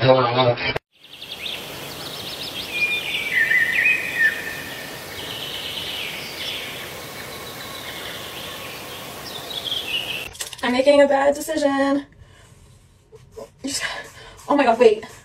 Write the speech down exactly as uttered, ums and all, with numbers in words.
I'm making a bad decision. Oh my god, wait.